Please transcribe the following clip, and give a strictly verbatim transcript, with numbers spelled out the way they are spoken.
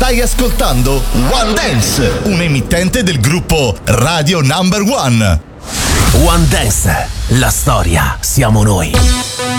Stai ascoltando One Dance, un emittente del gruppo Radio Number One. One Dance, la storia siamo noi.